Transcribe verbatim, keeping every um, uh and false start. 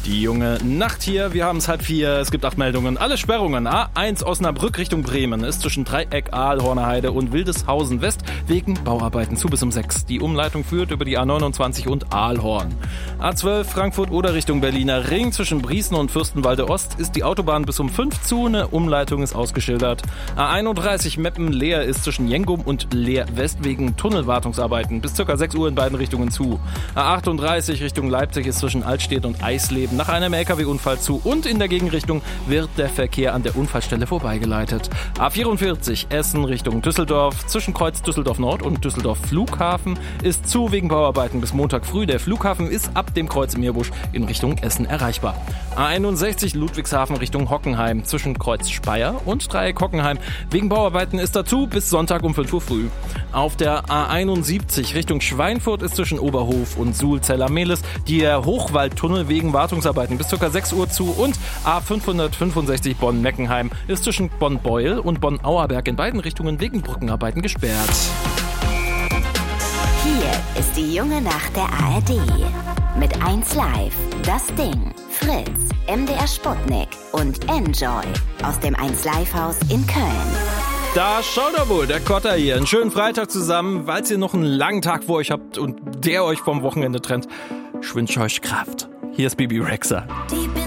Die junge Nacht hier, wir haben es halb vier, es gibt acht Meldungen, alle Sperrungen. A eins Osnabrück Richtung Bremen ist zwischen Dreieck, Aalhorner Heide und Wildeshausen West wegen Bauarbeiten zu bis um sechs. Die Umleitung führt über die A neunundzwanzig und Aalhorn. A zwölf Frankfurt oder Richtung Berliner Ring zwischen Briesen und Fürstenwalde Ost ist die Autobahn bis um fünf zu, eine Umleitung ist ausgeschildert. A einunddreißig Meppen-Leer ist zwischen Jengum und Leer West wegen Tunnelwartungsarbeiten bis ca. sechs Uhr in beiden Richtungen zu. A achtunddreißig Richtung Leipzig ist zwischen Altstedt und Eisleben nach einem L K W-Unfall zu und in der Gegenrichtung wird der Verkehr an der Unfallstelle vorbeigeleitet. A vierundvierzig Essen Richtung Düsseldorf zwischen Kreuz Düsseldorf Nord und Düsseldorf Flughafen ist zu wegen Bauarbeiten bis Montag früh. Der Flughafen ist ab dem Kreuz Meerbusch in Richtung Essen erreichbar. A einundsechzig Ludwigshafen Richtung Hockenheim zwischen Kreuz Speyer und Dreieck Hockenheim. Wegen Bauarbeiten ist dazu bis Sonntag um fünf Uhr früh. Auf der A einundsiebzig Richtung Schweinfurt ist zwischen Oberhof und Suhl-Zeller-Mehlis der Hochwaldtunnel wegen Wartungsarbeiten bis ca. sechs Uhr zu und A fünfhundertfünfundsechzig Bonn-Meckenheim ist zwischen Bonn-Beuel und Bonn-Auerberg in beiden Richtungen wegen Brückenarbeiten gesperrt. Hier ist die junge Nacht der A R D. Mit eins Live, Das Ding, Fritz, M D R Sputnik und Enjoy aus dem eins Live Haus in Köln. Da schaut er wohl, der Kotter hier. Einen schönen Freitag zusammen, weil ihr noch einen langen Tag vor euch habt und der euch vom Wochenende trennt. Ich wünsche euch Kraft. Hier ist Bibi Rexha. Die